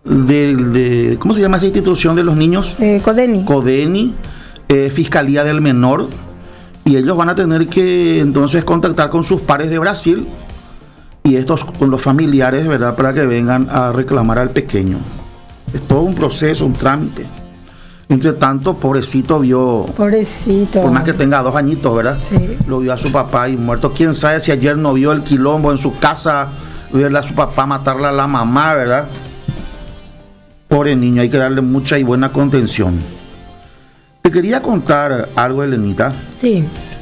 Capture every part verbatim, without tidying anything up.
de, de ¿cómo se llama esa institución de los niños? Eh, Codeni. Codeni, eh, Fiscalía del Menor, y ellos van a tener que entonces contactar con sus pares de Brasil y estos con los familiares, ¿verdad?, para que vengan a reclamar al pequeño. Es todo un proceso, un trámite. Entre tanto, pobrecito vio, Pobrecito. por más que tenga dos añitos, ¿verdad? Sí. Lo vio a su papá y muerto. Quién sabe si ayer no vio el quilombo en su casa, verle a su papá matarle a la mamá, ¿verdad? Pobre niño, hay que darle mucha y buena contención. Te quería contar algo, Elenita. Sí.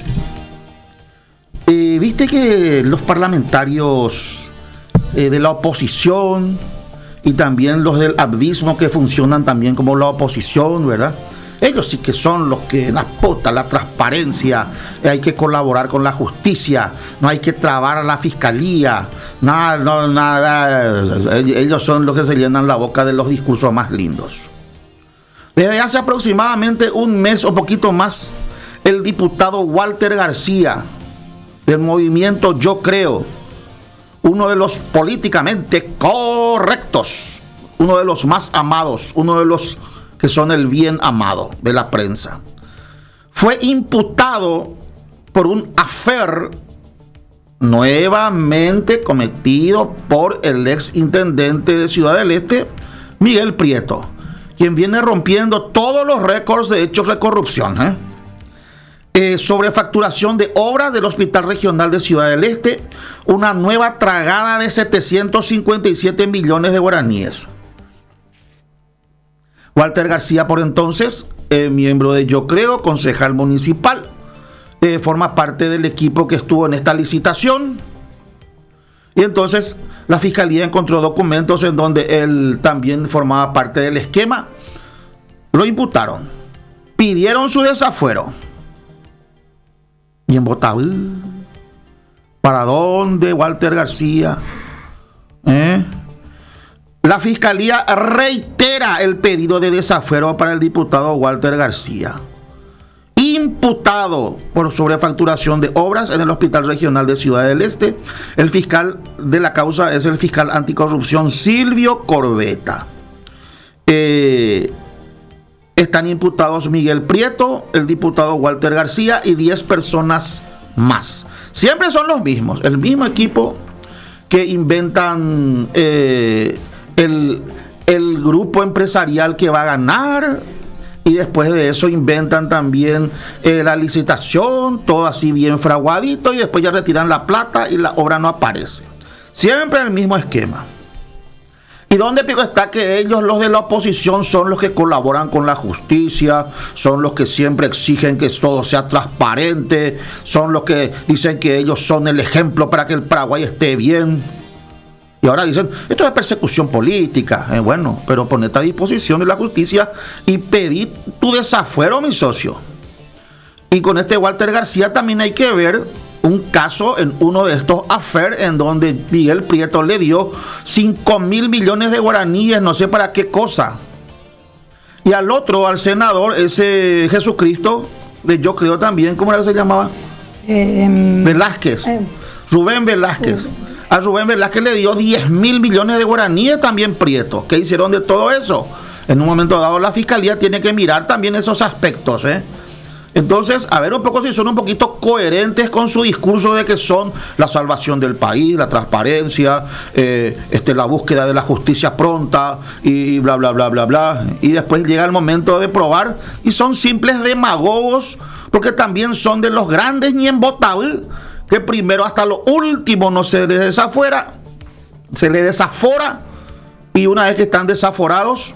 Eh, Viste que los parlamentarios eh, de la oposición y también los del abismo, que funcionan también como la oposición, ¿verdad? Ellos sí que son los que, la puta, la transparencia, eh, hay que colaborar con la justicia, no hay que trabar a la fiscalía, nada, no, nada, ellos son los que se llenan la boca de los discursos más lindos. Desde hace aproximadamente un mes o poquito más, el diputado Walter García, del movimiento Yo Creo, uno de los políticamente correctos, uno de los más amados, uno de los que son el bien amado de la prensa, fue imputado por un affair nuevamente cometido por el ex intendente de Ciudad del Este, Miguel Prieto, quien viene rompiendo todos los récords de hechos de corrupción, ¿eh? Eh, sobre facturación de obras del Hospital Regional de Ciudad del Este, una nueva tragada de setecientos cincuenta y siete millones de guaraníes. Walter García, por entonces, eh, miembro de Yo Creo, concejal municipal, eh, forma parte del equipo que estuvo en esta licitación. Y entonces la Fiscalía encontró documentos en donde él también formaba parte del esquema. Lo imputaron, pidieron su desafuero. Y en Botabú, ¿para dónde, Walter García? ¿Eh? La Fiscalía reitera el pedido de desafuero para el diputado Walter García, imputado por sobrefacturación de obras en el Hospital Regional de Ciudad del Este. El fiscal de la causa es el fiscal anticorrupción Silvio Corbeta. Eh... Están imputados Miguel Prieto, el diputado Walter García y diez personas más. Siempre son los mismos, el mismo equipo que inventan eh, el, el grupo empresarial que va a ganar, y después de eso inventan también eh, la licitación, todo así bien fraguadito, y después ya retiran la plata y la obra no aparece. Siempre el mismo esquema. ¿Y dónde pico está que ellos, los de la oposición, son los que colaboran con la justicia, son los que siempre exigen que todo sea transparente, son los que dicen que ellos son el ejemplo para que el Paraguay esté bien? Y ahora dicen, esto es persecución política. Eh, bueno, pero ponete a disposición de la justicia y pedí tu desafuero, mi socio. Y con este Walter García también hay que ver un caso en uno de estos affairs en donde Miguel Prieto le dio cinco mil millones de guaraníes, no sé para qué cosa. Y al otro, al senador, ese Jesucristo, de Yo Creo también, ¿cómo era que se llamaba? Eh, Velázquez. Eh, Rubén Velázquez. Uh, a Rubén Velázquez le dio diez mil millones de guaraníes también Prieto. ¿Qué hicieron de todo eso? En un momento dado la Fiscalía tiene que mirar también esos aspectos, ¿eh? Entonces, a ver un poco si son un poquito coherentes con su discurso de que son la salvación del país, la transparencia, eh, este, la búsqueda de la justicia pronta y bla, bla, bla, bla, bla. Y después llega el momento de probar y son simples demagogos, porque también son de los grandes ñembotabú, que primero hasta lo último no se les desafuera, se les desafora, y una vez que están desaforados,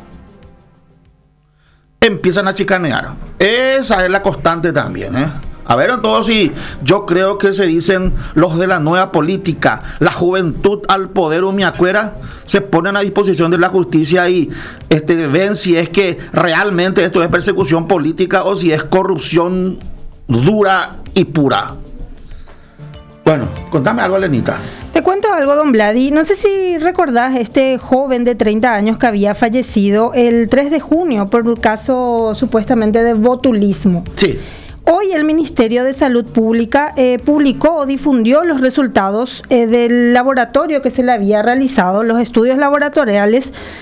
empiezan a chicanear. Esa es la constante también, ¿eh? A ver, entonces, si yo creo que se dicen los de la nueva política, la juventud al poder humiacuera, se ponen a disposición de la justicia y este, ven si es que realmente esto es persecución política o si es corrupción dura y pura. Bueno, contame algo, Elenita. Te cuento algo, don Vladi. No sé si recordás este joven de treinta años que había fallecido el tres de junio por un caso supuestamente de botulismo. Sí. Hoy el Ministerio de Salud Pública eh, publicó o difundió los resultados eh, del laboratorio que se le había realizado, los estudios laboratoriales